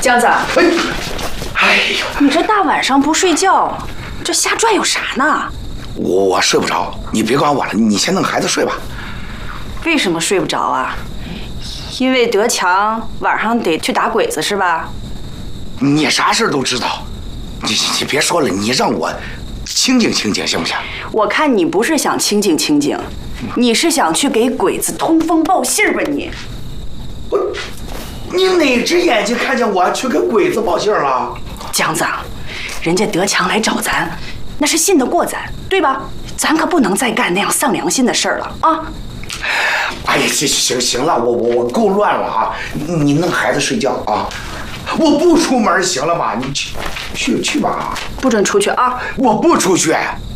江子， 哎呦， 你这大晚上不睡觉，这瞎转悠啥呢？ 我睡不着，你别管我了，你先弄孩子睡吧。 为什么睡不着啊？因为德强晚上得去打鬼子是吧？ 你啥事都知道，你别说了，你让我清静清静行不行？ 我看你不是想清静清静，你是想去给鬼子通风报信吧你？ 你哪只眼睛看见我去给鬼子报信了？ 江子，人家德强来找咱，那是信得过咱，对吧？咱可不能再干那样丧良心的事儿了啊！ 哎呀，行了，我够乱了啊！你弄孩子睡觉啊！我不出门行了吧？你去吧。 不准出去啊！ 我不出去。